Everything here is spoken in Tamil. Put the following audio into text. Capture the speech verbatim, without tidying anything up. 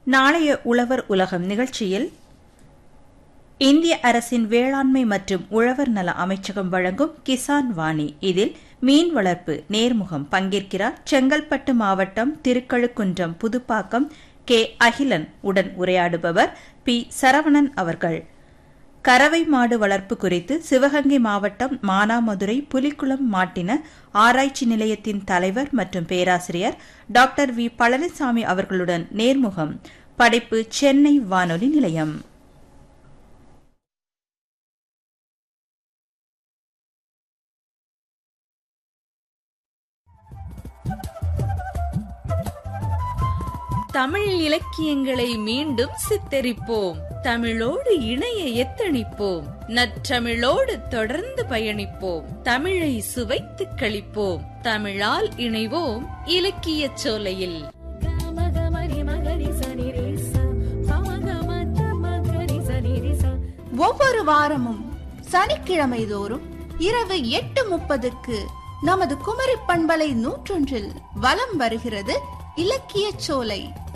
நாளைய உழவர் உலகம் நிகழ்ச்சியில் இந்திய அரசின் வேளாண்மை மற்றும் உழவர் நல அமைச்சகம் வழங்கும் கிசான் வாணி. இதில் மீன் வளர்ப்பு நேர்முகம் பங்கேற்கிறார் செங்கல்பட்டு மாவட்டம் திருக்கழுக்குன்றம் புதுப்பாக்கம் கே அகிலன் உடன் உரையாடுபவர் பி சரவணன் அவர்கள். கறவை மாடு வளர்ப்பு குறித்து சிவகங்கை மாவட்டம் மானாமதுரை புலிக்குளம் மாட்டின ஆராய்ச்சி நிலையத்தின் தலைவர் மற்றும் பேராசிரியர் டாக்டர் வி பழனிசாமி அவர்களுடன் நேர்முகம். படைப்பு சென்னை வானொலி நிலையம். தமிழ் இலக்கியங்களை மீண்டும் சித்தரிப்போம், தமிழோடு இணைய எத்தனிப்போம், நற்றமிழோடு தொடர்ந்து பயணிப்போம், தமிழை சுவைத்து களிப்போம், தமிழால் இணைவோம் இலக்கியச் சோலையில். ஒவ்வொரு வாரமும் சனிக்கிழமை தோறும் இரவு எட்டு முப்பதுக்கு நமது குமரி பண்பலை நூற்றொன்றில் வலம் வருகிறது இலக்கியச் சோலை.